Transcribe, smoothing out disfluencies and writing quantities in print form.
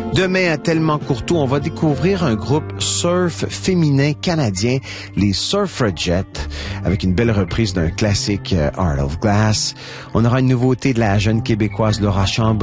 Demain, à Tellement-Courtois, on va découvrir un groupe surf féminin canadien, les Surfragettes, avec une belle reprise d'un classique Heart of Glass. On aura une nouveauté de la jeune québécoise Laura Chambry.